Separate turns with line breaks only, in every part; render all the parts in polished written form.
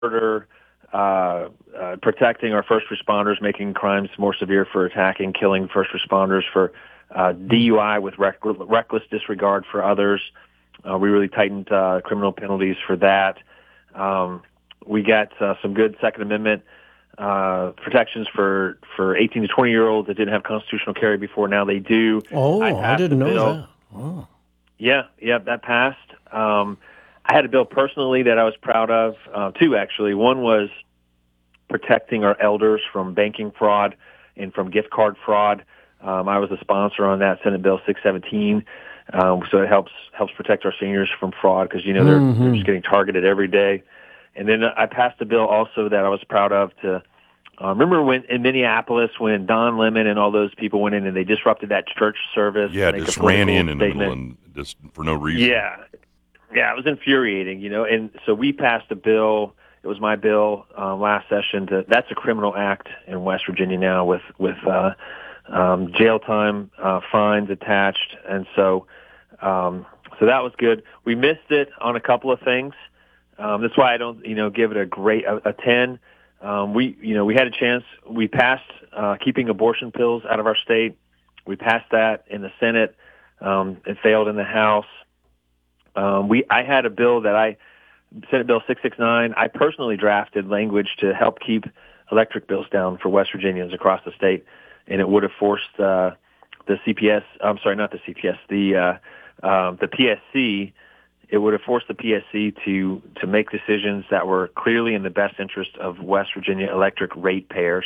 murder, protecting our first responders, making crimes more severe for attacking, killing first responders, for DUI with reckless disregard for others. We really tightened criminal penalties for that. We got some good Second Amendment protections for 18 to 20-year-olds that didn't have constitutional carry before. Now they do.
Oh, I didn't know that. Oh.
Yeah, that passed. I had a bill personally that I was proud of, two actually. One was protecting our elders from banking fraud and from gift card fraud. I was a sponsor on that, Senate Bill 617. So it helps protect our seniors from fraud because, they're just getting targeted every day. And then I passed a bill also that I was proud of to remember when in Minneapolis when Don Lemon and all those people went in and they disrupted that church service.
Yeah, just ran in the middle and just for no reason.
Yeah, it was infuriating, And so we passed a bill. It was my bill last session. That's a criminal act in West Virginia now with jail time, fines attached, and so that was good. We missed it on a couple of things. That's why I don't, give it a 10. We had a chance. We passed keeping abortion pills out of our state. We passed that in the Senate. It failed in the House. I had a bill Senate Bill 669. I personally drafted language to help keep electric bills down for West Virginians across the state, and it would have forced the CPS. I'm sorry, not the CPS. The PSC. It would have forced the PSC to make decisions that were clearly in the best interest of West Virginia electric ratepayers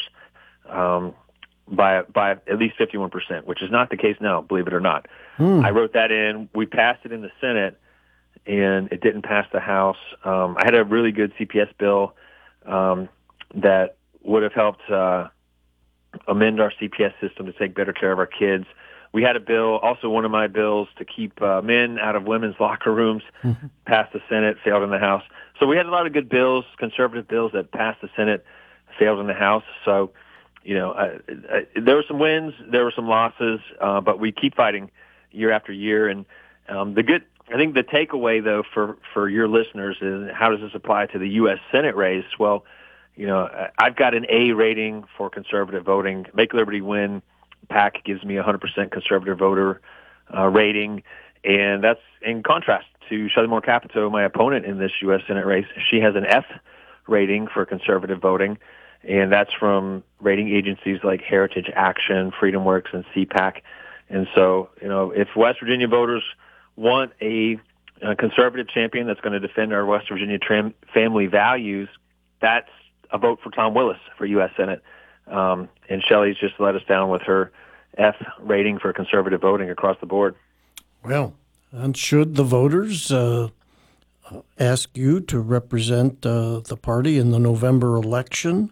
by at least 51%, which is not the case now, believe it or not. I wrote that in. We passed it in the Senate, and it didn't pass the House. I had a really good CPS bill that would have helped amend our CPS system to take better care of our kids. We had a bill, also one of my bills, to keep men out of women's locker rooms, passed the Senate, failed in the House. So we had a lot of good bills, conservative bills that passed the Senate, failed in the House. So, there were some wins, there were some losses, but we keep fighting year after year. And I think the takeaway, though, for your listeners is how does this apply to the U.S. Senate race? Well, I've got an A rating for conservative voting. Make Liberty Win PAC gives me 100% conservative voter rating, and that's in contrast to Shelley Moore Capito, my opponent in this U.S. Senate race. She has an F rating for conservative voting, and that's from rating agencies like Heritage Action, FreedomWorks, and CPAC. And so, if West Virginia voters want a conservative champion that's going to defend our West Virginia family values, that's a vote for Tom Willis for U.S. Senate. And Shelley's just let us down with her F rating for conservative voting across the board.
Well, and should the voters ask you to represent the party in the November election,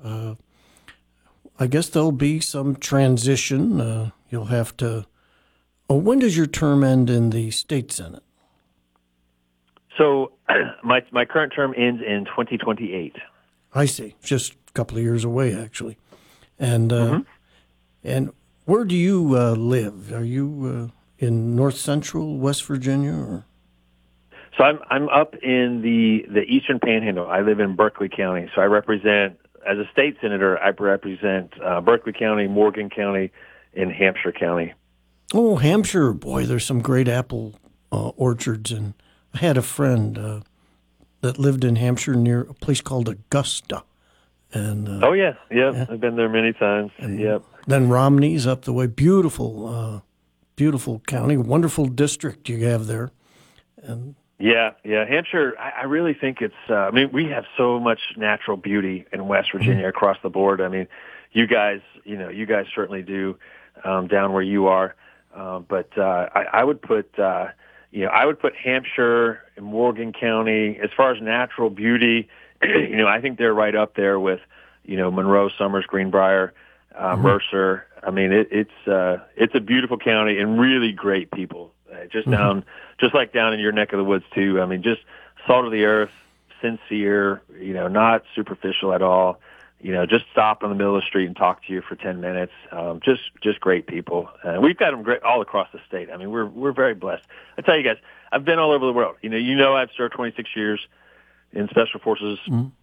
I guess there'll be some transition. You'll have to... when does your term end in the state Senate?
So my current term ends in 2028.
I see. Just a couple of years away, actually. And and where do you live? Are you in North Central West Virginia? Or?
So I'm up in the Eastern Panhandle. I live in Berkeley County. So I represent, as a state senator, I represent Berkeley County, Morgan County, and Hampshire County.
Oh, Hampshire. Boy, there's some great apple orchards. And I had a friend that lived in Hampshire near a place called Augusta. And
yeah, I've been there many times. Yep.
Then Romney's up the way. Beautiful county, wonderful district you have there. And
yeah, Hampshire. I really think it's. We have so much natural beauty in West Virginia across the board. You guys certainly do down where you are. But I would put. I would put Hampshire and Morgan County as far as natural beauty. I think they're right up there with, Monroe, Summers, Greenbrier, Mercer. It's a beautiful county and really great people. Just like down in your neck of the woods too. Just salt of the earth, sincere. Not superficial at all. Just stop in the middle of the street and talk to you for 10 minutes. Just great people. We've got them great all across the state. We're very blessed. I tell you guys, I've been all over the world. I've served 26 years in Special Forces